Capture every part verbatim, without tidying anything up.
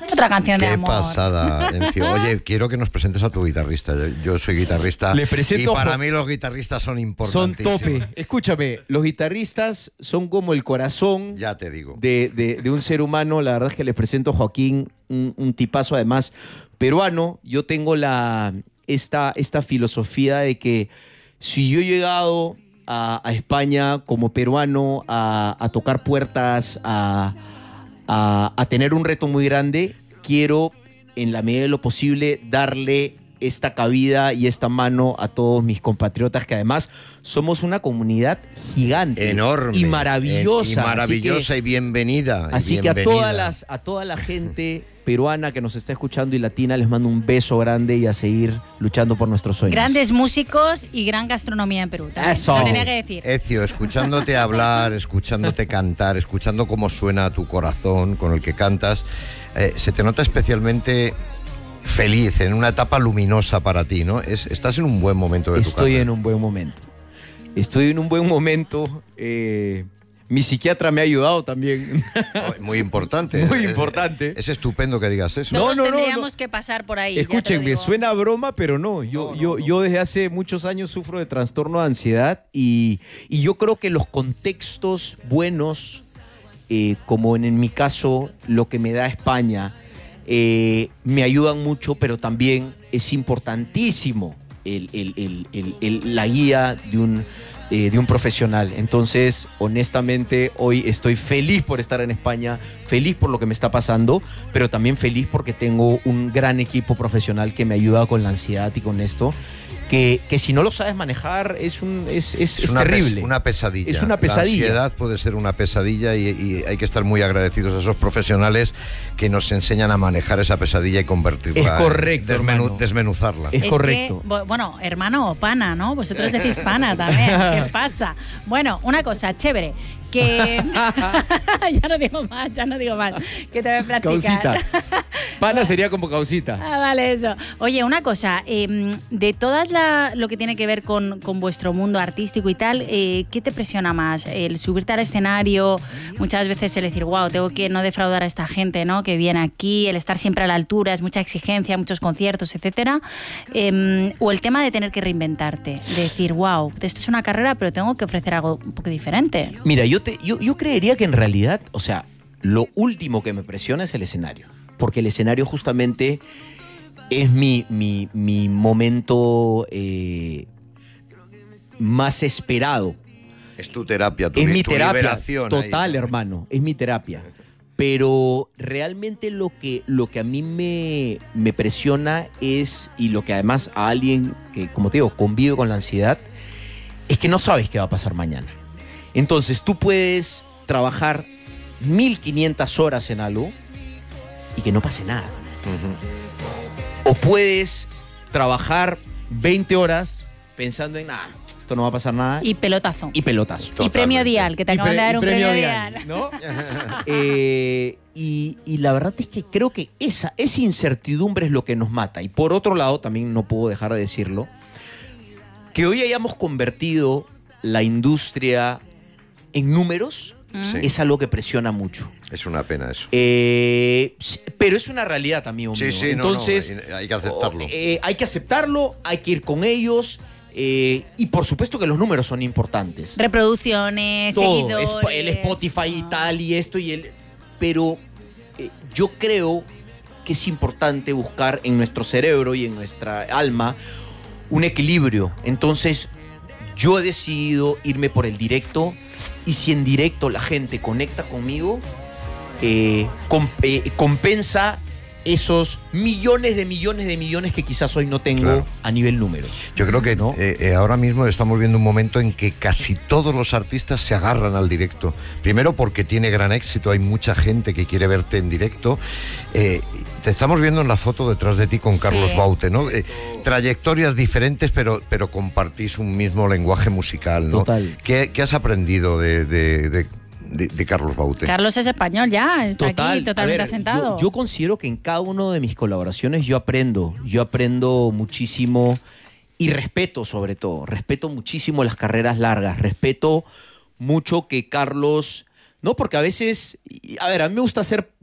Otra canción de Qué amor. pasada, Encio. Oye, quiero que nos presentes a tu guitarrista. Yo, yo soy guitarrista Les presento y para jo- mí los guitarristas son Son importantísimos. tope. Escúchame, los guitarristas son como el corazón Ya te digo. de, de- de un ser humano. La verdad es que les presento a Joaquín, un, un tipazo además peruano. Yo tengo la, esta, esta filosofía de que si yo he llegado a, a España como peruano a, a tocar puertas, a, a, a tener un reto muy grande, quiero en la medida de lo posible darle esta cabida y esta mano a todos mis compatriotas, que además somos una comunidad gigante, Enorme. y maravillosa. Eh, y maravillosa Así que, y bienvenida. y así que a, bienvenida. todas las, a toda la gente peruana que nos está escuchando y latina, les mando un beso grande y a seguir luchando por nuestros sueños. Grandes músicos y gran gastronomía en Perú. también. Eso. Lo tenía que decir. Ezio, escuchándote hablar, escuchándote cantar, escuchando cómo suena tu corazón con el que cantas, eh, se te nota especialmente feliz, en una etapa luminosa para ti, ¿no? Es, estás en un buen momento de tu Estoy carrera. en un buen momento. Estoy en un buen momento. eh, mi psiquiatra me ha ayudado también. Muy importante. Muy Es- importante. Es estupendo que digas eso. No, Todos no, no, tendríamos no. que pasar por ahí. ya te lo Escúchenme, digo. suena a broma, pero no. Yo, No, no, yo, no. yo desde hace muchos años sufro de trastorno de ansiedad y, y yo creo que los contextos buenos, eh, como en, en mi caso lo que me da España, eh, me ayudan mucho, pero también es importantísimo el- el- el- el- el- la guía de un, eh, de un profesional. Entonces, honestamente, hoy estoy feliz por estar en España, feliz por lo que me está pasando, pero también feliz porque tengo un gran equipo profesional que me ayuda con la ansiedad y con esto, que, que si no lo sabes manejar es, un, es, es, Es es una, terrible. pes- una pesadilla. Es una pesadilla. La ansiedad puede ser una pesadilla y, y hay que estar muy agradecidos a esos profesionales que nos enseñan a manejar esa pesadilla y convertirla. Es en- correcto, hermano. desmenuzarla. Es Es correcto. que, bu- bueno, hermano o pana, ¿no? Vosotros decís pana también. ¿Qué pasa? Bueno, una cosa chévere. Que. ya no digo más, ya no digo más. Que te voy a platicar. Causita. Pana sería como causita. Ah, vale, eso. Oye, una cosa, eh, de todas la, lo que tiene que ver con, con vuestro mundo artístico y tal, eh, ¿qué te presiona más? El subirte al escenario, muchas veces el decir, wow, tengo que no defraudar a esta gente, ¿no? Que viene aquí, el estar siempre a la altura, es mucha exigencia, muchos conciertos, etcétera. Eh, o el tema de tener que reinventarte, de decir, wow, esto es una carrera, pero tengo que ofrecer algo un poco diferente. Mira, yo, te, yo, yo creería que en realidad, o sea, lo último que me presiona es el escenario. Porque el escenario justamente es mi, mi, mi momento eh, más esperado. Es tu terapia, tu, Es li- mi tu terapia. liberación. Total, ahí. hermano. Es mi terapia. Pero realmente lo que, lo que a mí me, me presiona es, y lo que además a alguien que, como te digo, convive con la ansiedad, es que no sabes qué va a pasar mañana. Entonces tú puedes trabajar mil quinientas horas en algo y que no pase nada. O puedes trabajar veinte horas pensando en nada, esto no va a pasar nada, Y pelotazo. y pelotazo. Y Totalmente. premio Dial, que te Y acaban pre- de dar y un premio, Dial, Dial. ¿no? Eh, y, y la verdad es que creo que esa, esa incertidumbre es lo que nos mata. Y por otro lado, también no puedo dejar de decirlo, que hoy hayamos convertido la industria en números Sí. es algo que presiona mucho. Es una pena eso. Eh, sí, pero es una realidad, amigo Sí, mío. sí, no, no, Entonces, hay- hay que aceptarlo. eh, hay que aceptarlo, hay que ir con ellos. eh, y por supuesto que los números son importantes. Reproducciones, Todo, seguidores. Sp- el Spotify y Ah. tal y esto y el... Pero eh, yo creo que es importante buscar en nuestro cerebro y en nuestra alma un equilibrio. Entonces yo he decidido irme por el directo y si en directo la gente conecta conmigo, eh, comp- eh, compensa esos millones de millones de millones que quizás hoy no tengo Claro. a nivel números. Yo creo que ¿no? eh, eh, ahora mismo estamos viendo un momento en que casi todos los artistas se agarran al directo. Primero porque tiene gran éxito, hay mucha gente que quiere verte en directo. Eh, te estamos viendo en la foto detrás de ti con Carlos Sí. Baute, ¿no? Eh, trayectorias diferentes, pero, pero compartís un mismo lenguaje musical, ¿no? Total. ¿Qué, qué has aprendido de, de- de- de- de Carlos Baute? Carlos es español ya, está Total, aquí totalmente a ver, asentado. Yo, yo considero que en cada una de mis colaboraciones yo aprendo, yo aprendo muchísimo y respeto sobre todo, respeto muchísimo las carreras largas, respeto mucho que Carlos, no porque a veces, y- a ver, a mí me gusta ser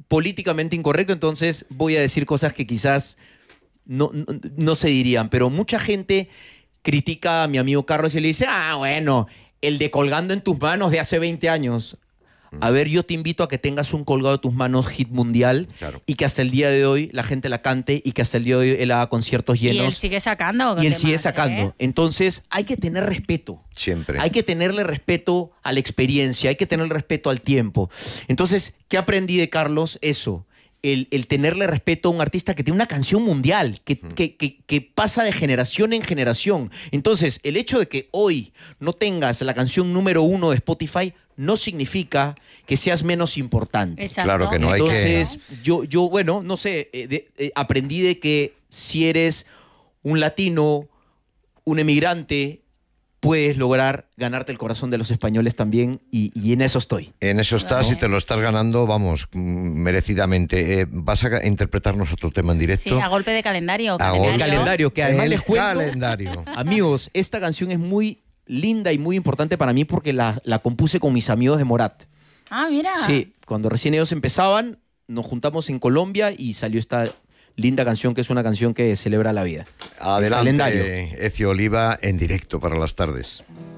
políticamente incorrecto, entonces voy a decir cosas que quizás no, no, no se dirían, pero mucha gente critica a mi amigo Carlos y le dice, ah, bueno, el de Colgando en tus manos de hace veinte años. A ver, yo te invito a que tengas un Colgado de tus manos hit mundial, claro, y que hasta el día de hoy la gente la cante y que hasta el día de hoy él haga conciertos llenos. Y él sigue sacando. Y él sigue más, sacando. ¿eh? Entonces hay que tener respeto. Siempre. Hay que tenerle respeto a la experiencia, hay que tenerle respeto al tiempo. Entonces, ¿qué aprendí de Carlos? Eso. El, el tenerle respeto a un artista que tiene una canción mundial, que, mm. que, que, que pasa de generación en generación. Entonces, el hecho de que hoy no tengas la canción número uno de Spotify no significa que seas menos importante. Exacto. Claro que no. Entonces, hay que... yo, yo, bueno, no sé, eh, de, eh, aprendí de que si eres un latino, un emigrante, puedes lograr ganarte el corazón de los españoles también, y, y en eso estoy. En eso estás, claro, y te lo estás ganando, vamos, merecidamente. Eh, ¿Vas a interpretarnos otro tema en directo? Sí, a golpe de calendario. A calendario. El calendario, que además el les cuento, calendario. Amigos, esta canción es muy linda y muy importante para mí porque la, la compuse con mis amigos de Morat. Ah, mira. Sí, cuando recién ellos empezaban, nos juntamos en Colombia y salió esta linda canción, que es una canción que celebra la vida. Adelante, Ezio Oliva, en directo para las tardes.